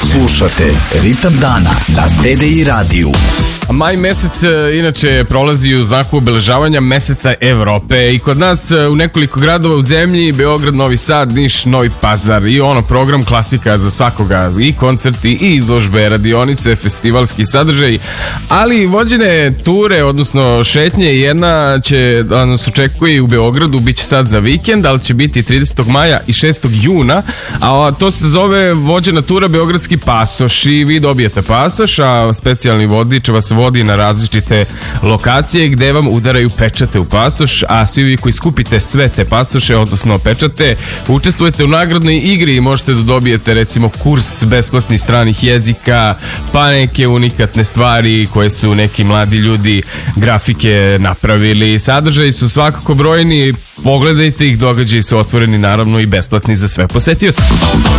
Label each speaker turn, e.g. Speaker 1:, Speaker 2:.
Speaker 1: Slušate Ritam dana na TDI radiju.
Speaker 2: Maj mesec inače prolazi u znaku obeležavanja meseca Evrope i kod nas u nekoliko gradova u zemlji, Beograd, Novi Sad, Niš, Novi Pazar i program klasika za svakoga, i koncerti i izložbe, radionice, festivalski sadržaj, ali vođene ture, odnosno šetnje, jedna će da nas očekuje u Beogradu, bit će sad za vikend, ali će biti 30. maja i 6. juna, a to se zove vođena tura Beogradski pasoš i vi dobijete pasoš, a specijalni vodič vas vodi na različite lokacije gde vam udaraju pečate u pasoš, a svi vi koji skupite sve te pasoše, odnosno pečate, učestvujete u nagradnoj igri i možete da dobijete recimo kurs besplatnih stranih jezika, pa neke unikatne stvari koje su neki mladi ljudi grafike napravili. Sadržaji su svakako brojni, pogledajte ih, događaji su otvoreni naravno i besplatni za sve posetioce.